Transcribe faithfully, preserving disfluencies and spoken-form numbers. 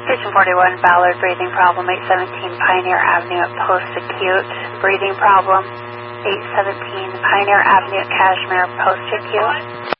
Station forty-one, Ballard, breathing problem, eight seventeen Pioneer Avenue at post-acute, breathing problem, eight seventeen Pioneer Avenue at Cashmere, post-acute.